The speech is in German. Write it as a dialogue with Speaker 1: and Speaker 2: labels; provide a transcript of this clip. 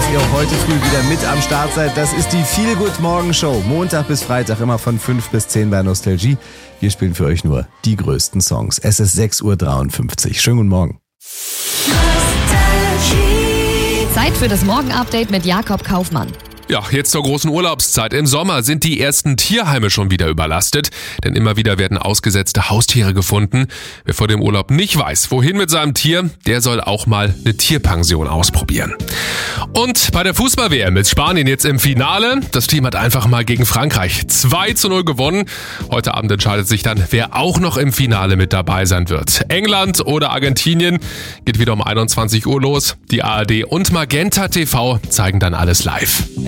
Speaker 1: ihr heute früh wieder mit am Start seid. Das ist die Feel-Good-Morgen-Show. Montag bis Freitag immer von 5 bis 10 bei Nostalgie. Wir spielen für euch nur die größten Songs. Es ist 6.53 Uhr. Schönen guten Morgen.
Speaker 2: Zeit für das Morgen-Update mit Jakob Kaufmann.
Speaker 3: Ja, jetzt zur großen Urlaubszeit. Im Sommer sind die ersten Tierheime schon wieder überlastet, denn immer wieder werden ausgesetzte Haustiere gefunden. Wer vor dem Urlaub nicht weiß, wohin mit seinem Tier, der soll auch mal eine Tierpension ausprobieren. Und bei der Fußball-WM ist Spanien jetzt im Finale. Das Team hat einfach mal gegen Frankreich 2-0 gewonnen. Heute Abend entscheidet sich dann, wer auch noch im Finale mit dabei sein wird. England oder Argentinien, geht wieder um 21 Uhr los. Die ARD und Magenta TV zeigen dann alles live.